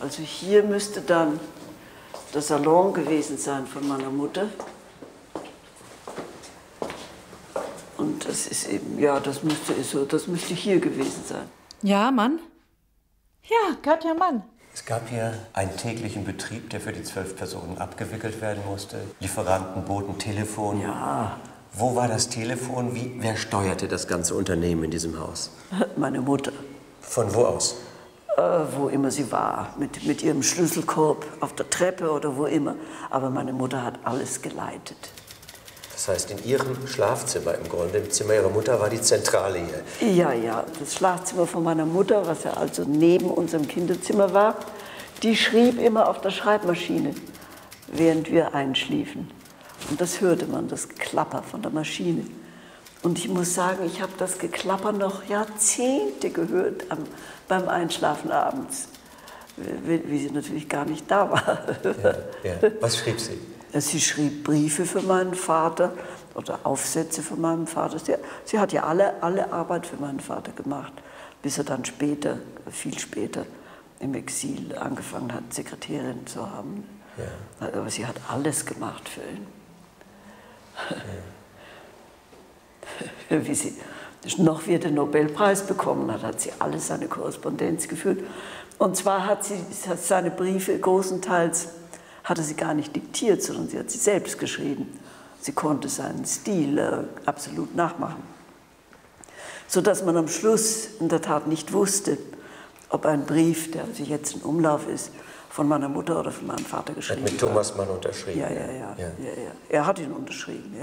Also hier müsste dann der Salon gewesen sein von meiner Mutter. Und das ist eben, ja, das müsste hier gewesen sein. Ja, Mann? Ja, Katja Mann. Es gab hier einen täglichen Betrieb, der für die 12 Personen abgewickelt werden musste. Lieferanten, Boten, Telefon. Ja. Wo war das Telefon? Wer steuerte das ganze Unternehmen in diesem Haus? Meine Mutter. Von wo aus? Wo immer sie war, mit ihrem Schlüsselkorb auf der Treppe oder wo immer. Aber meine Mutter hat alles geleitet. Das heißt, in Ihrem Schlafzimmer im Grunde, im Zimmer Ihrer Mutter, war die Zentrale hier? Ja, ja, das Schlafzimmer von meiner Mutter, was ja also neben unserem Kinderzimmer war, die schrieb immer auf der Schreibmaschine, während wir einschliefen. Und das hörte man, das Geklapper von der Maschine. Und ich muss sagen, ich habe das Geklapper noch Jahrzehnte gehört beim Einschlafen abends, wie sie natürlich gar nicht da war. Ja, ja. Was schrieb sie? Sie schrieb Briefe für meinen Vater oder Aufsätze für meinen Vater. Sie hat ja alle Arbeit für meinen Vater gemacht, bis er dann später, viel später, im Exil angefangen hat, Sekretärin zu haben. Ja. Aber sie hat alles gemacht für ihn. Ja. Wie sie noch wieder den Nobelpreis bekommen hat, hat sie alles seine Korrespondenz geführt. Und zwar hat seine Briefe großenteils hatte sie gar nicht diktiert, sondern sie hat sie selbst geschrieben. Sie konnte seinen Stil absolut nachmachen. Sodass man am Schluss in der Tat nicht wusste, ob ein Brief, der also jetzt in Umlauf ist, von meiner Mutter oder von meinem Vater geschrieben hat mit Thomas Mann unterschrieben? Ja. Er hat ihn unterschrieben,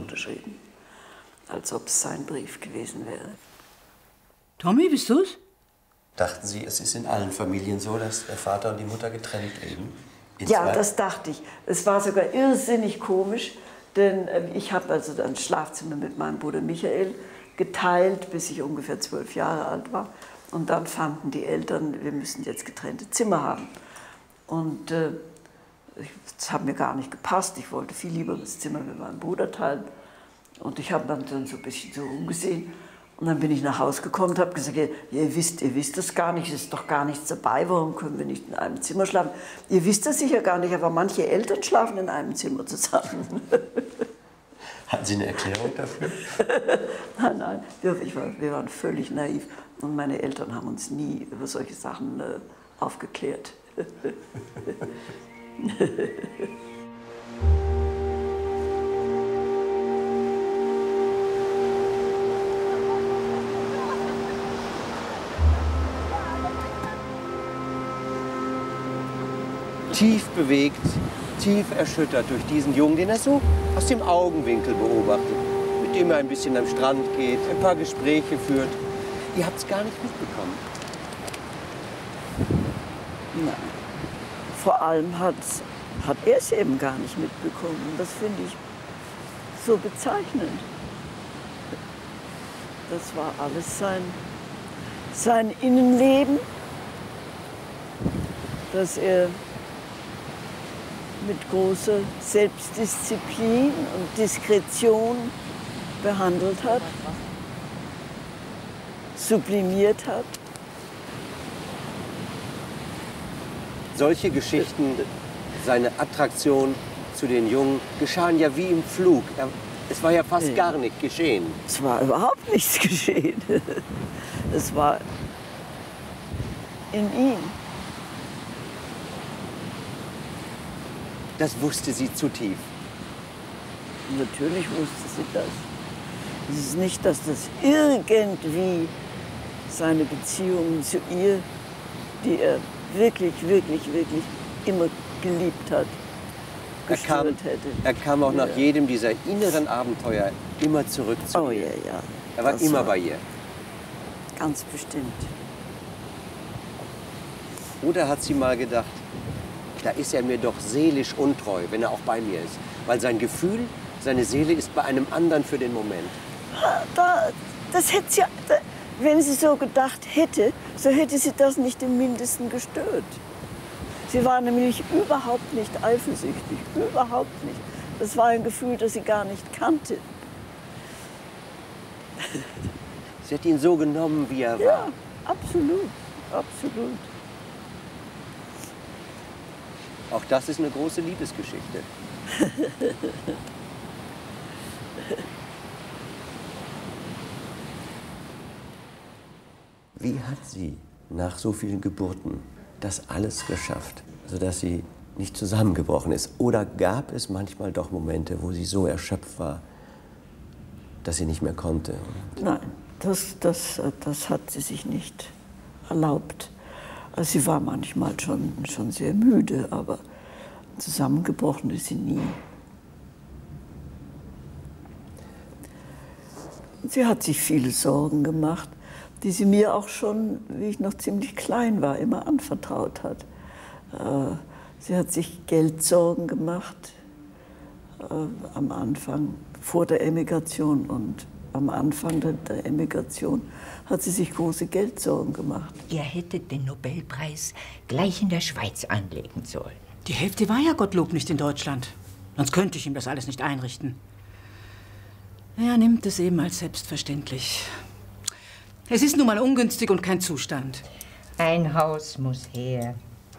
als ob es sein Brief gewesen wäre. Tommy, bist du's? Dachten Sie, es ist in allen Familien so, dass der Vater und die Mutter getrennt leben? Ja, das dachte ich. Es war sogar irrsinnig komisch, denn ich habe also ein Schlafzimmer mit meinem Bruder Michael geteilt, bis ich ungefähr 12 Jahre alt war. Und dann fanden die Eltern, wir müssen jetzt getrennte Zimmer haben. Und das hat mir gar nicht gepasst. Ich wollte viel lieber das Zimmer mit meinem Bruder teilen. Und ich habe dann so ein bisschen so umgesehen. Und dann bin ich nach Hause gekommen und habe gesagt, ihr wisst das gar nicht, es ist doch gar nichts dabei, warum können wir nicht in einem Zimmer schlafen? Ihr wisst das sicher gar nicht, aber manche Eltern schlafen in einem Zimmer zusammen. Hatten Sie eine Erklärung dafür? Nein, wir waren völlig naiv und meine Eltern haben uns nie über solche Sachen aufgeklärt. Tief bewegt, tief erschüttert durch diesen Jungen, den er so aus dem Augenwinkel beobachtet, mit dem er ein bisschen am Strand geht, ein paar Gespräche führt. Ihr habt es gar nicht mitbekommen. Nein. Vor allem hat er es eben gar nicht mitbekommen. Und das finde ich so bezeichnend. Das war alles sein Innenleben, das er mit großer Selbstdisziplin und Diskretion behandelt hat, sublimiert hat. Solche Geschichten, seine Attraktion zu den Jungen, geschahen ja wie im Flug. Es war ja fast gar nicht geschehen. Es war überhaupt nichts geschehen. Es war in ihm. Das wusste sie zu tief. Natürlich wusste sie das. Es ist nicht, dass das irgendwie seine Beziehungen zu ihr, die er wirklich, wirklich, wirklich immer geliebt hat, gestört hätte. Er kam auch nach jedem dieser inneren Abenteuer immer zurück zu ihr. Ja. Er war immer bei ihr. Ganz bestimmt. Oder hat sie mal gedacht, da ist er mir doch seelisch untreu, wenn er auch bei mir ist. Weil sein Gefühl, seine Seele ist bei einem anderen für den Moment. Das hätte sie, wenn sie so gedacht hätte, so hätte sie das nicht im Mindesten gestört. Sie war nämlich überhaupt nicht eifersüchtig, überhaupt nicht. Das war ein Gefühl, das sie gar nicht kannte. Sie hat ihn so genommen, wie er war. Ja, absolut, absolut. Auch das ist eine große Liebesgeschichte. Wie hat sie nach so vielen Geburten das alles geschafft, sodass sie nicht zusammengebrochen ist? Oder gab es manchmal doch Momente, wo sie so erschöpft war, dass sie nicht mehr konnte? Nein, das hat sie sich nicht erlaubt. Also sie war manchmal schon sehr müde, aber zusammengebrochen ist sie nie. Sie hat sich viele Sorgen gemacht, die sie mir auch schon, wie ich noch ziemlich klein war, immer anvertraut hat. Sie hat sich Geldsorgen gemacht, am Anfang, vor der Emigration und am Anfang der Emigration hat sie sich große Geldsorgen gemacht. Ihr hättet den Nobelpreis gleich in der Schweiz anlegen sollen. Die Hälfte war ja Gottlob nicht in Deutschland. Sonst könnte ich ihm das alles nicht einrichten. Er nimmt es eben als selbstverständlich. Es ist nun mal ungünstig und kein Zustand. Ein Haus muss her.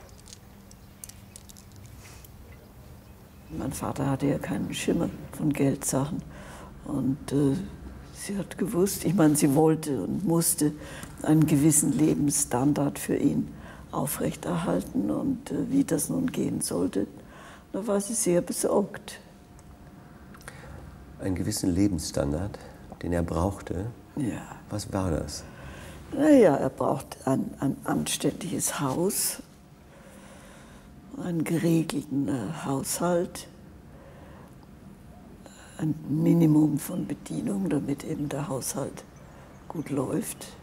Mein Vater hatte ja keinen Schimmer von Geldsachen. Und sie hat gewusst, ich meine, sie wollte und musste einen gewissen Lebensstandard für ihn aufrechterhalten. Und wie das nun gehen sollte, da war sie sehr besorgt. Einen gewissen Lebensstandard, den er brauchte? Ja. Was war das? Naja, er braucht ein anständiges Haus, einen geregelten Haushalt, ein Minimum von Bedienung, damit eben der Haushalt gut läuft.